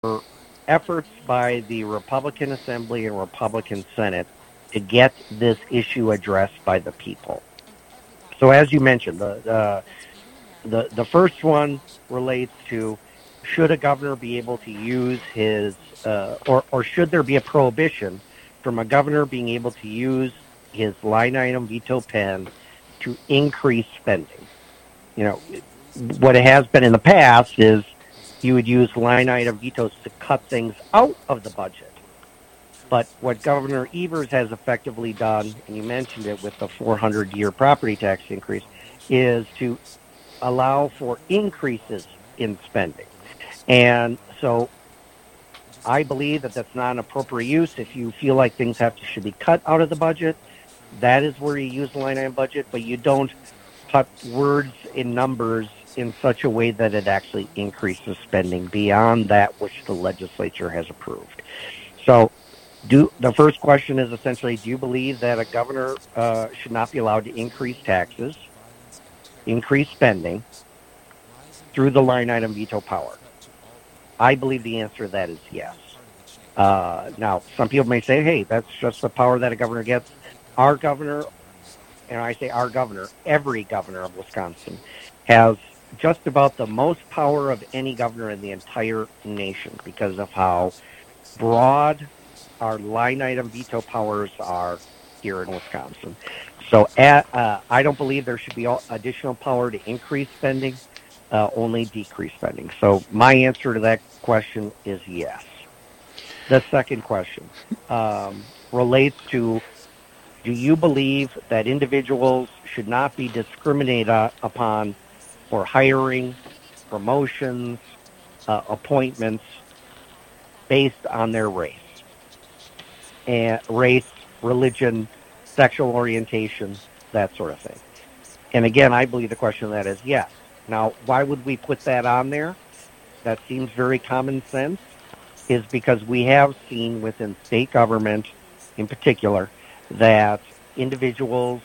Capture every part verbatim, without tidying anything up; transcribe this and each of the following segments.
were efforts by the Republican Assembly and Republican Senate to get this issue addressed by the people. So, as you mentioned, the uh, the the first one relates to should a governor be able to use his uh, or or should there be a prohibition from a governor being able to use his line item veto pen to increase spending? You know, what it has been in the past is you would use line item vetoes to cut things out of the budget. But what Governor Evers has effectively done, and you mentioned it with the four hundred year property tax increase, is to allow for increases in spending. And so I believe that that's not an appropriate use. If you feel like things have to should be cut out of the budget, that is where you use the line item budget, but you don't cut words in numbers in such a way that it actually increases spending beyond that which the legislature has approved. So do the first question is essentially, do you believe that a governor uh, should not be allowed to increase taxes, increase spending through the line item veto power? I believe the answer to that is yes. Uh, now, some people may say, hey, that's just the power that a governor gets. Our governor, and I say our governor, every governor of Wisconsin, has just about the most power of any governor in the entire nation because of how broad our line item veto powers are here in Wisconsin. So at, uh, I don't believe there should be additional power to increase spending, uh, only decrease spending. So my answer to that question is yes. The second question um, relates to, do you believe that individuals should not be discriminated upon for hiring, promotions, uh, appointments based on their race? And race, religion, sexual orientation, that sort of thing. And again, I believe the question of that is yes. Now, why would we put that on there? That seems very common sense, is because we have seen within state government in particular that individuals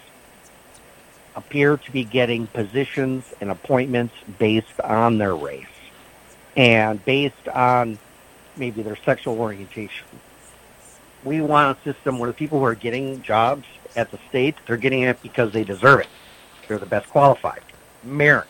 appear to be getting positions and appointments based on their race and based on maybe their sexual orientation. We want a system where the people who are getting jobs at the state, they're getting it because they deserve it. They're the best qualified. Merit.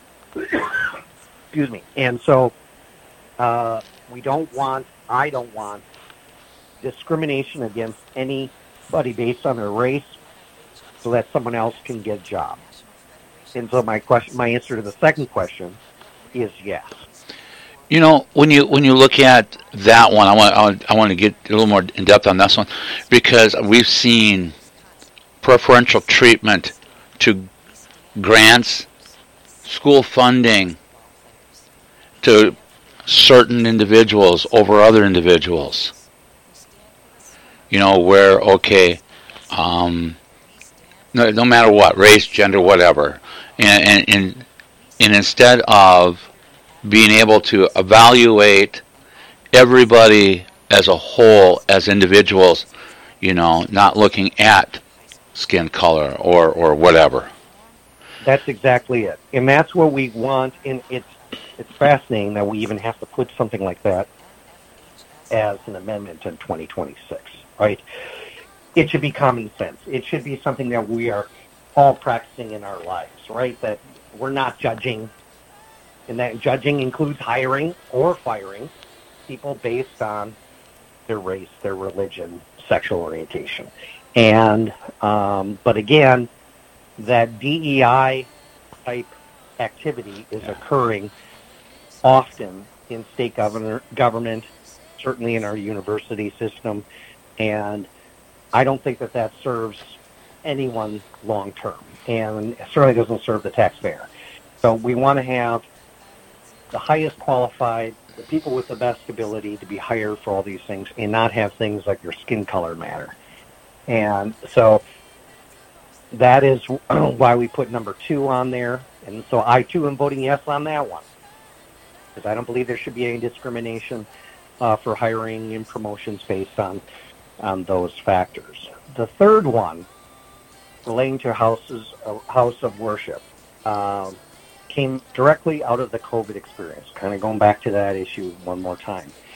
Excuse me. And so uh, we don't want, I don't want discrimination against anybody based on their race so that someone else can get a job. And so my question, my answer to the second question is yes. You know, when you when you look at that one, I want I want, I want to get a little more in depth on this one because we've seen preferential treatment to grants, school funding to certain individuals over other individuals. You know, where okay, um, no, no matter what, race, gender, whatever, and and and, and instead of being able to evaluate everybody as a whole as individuals, you know, not looking at skin color or, or whatever. That's exactly it. And that's what we want. And it's, it's fascinating that we even have to put something like that as an amendment in twenty twenty-six, right? It should be common sense. It should be something that we are all practicing in our lives, right? That we're not judging. And that judging includes hiring or firing people based on their race, their religion, sexual orientation. And, um, but again, that D E I type activity is occurring often in state governor, government, certainly in our university system. And I don't think that that serves anyone long term. And it certainly doesn't serve the taxpayer. So we want to have the highest qualified, the people with the best ability to be hired for all these things and not have things like your skin color matter. And so that is why we put number two on there. And so I, too, am voting yes on that one because I don't believe there should be any discrimination uh, for hiring and promotions based on, on those factors. The third one, relating to houses, uh, house of worship, um, came directly out of the COVID experience, kind of going back to that issue one more time.